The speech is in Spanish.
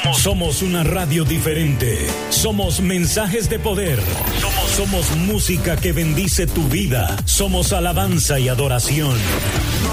Somos una radio diferente. Somos mensajes de poder. Somos música que bendice tu vida. Somos alabanza y adoración.